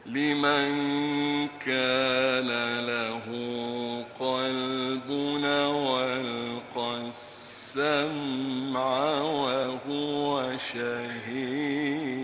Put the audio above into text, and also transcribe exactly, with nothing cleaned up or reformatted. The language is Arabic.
لمن كان له قلب والقى السمع وهو شهيد.